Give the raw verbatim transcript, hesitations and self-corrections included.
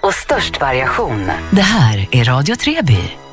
och störst variation. Det här är Radio Treby.